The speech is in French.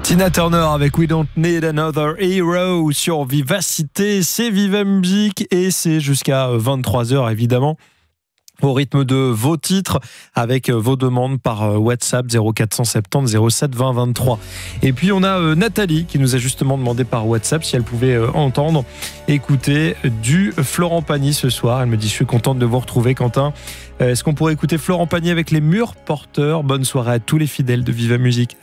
Tina Turner avec We Don't Need Another Hero sur Vivacité, c'est Viva Musique et c'est jusqu'à 23h évidemment. Au rythme de vos titres, avec vos demandes par WhatsApp 0470 07 20 23. Et puis on a Nathalie qui nous a justement demandé par WhatsApp si elle pouvait entendre, écouter du Florent Pagny ce soir. Elle me dit: je suis contente de vous retrouver, Quentin. Est-ce qu'on pourrait écouter Florent Pagny avec les Murs Porteurs? Bonne soirée à tous les fidèles de Viva Musique.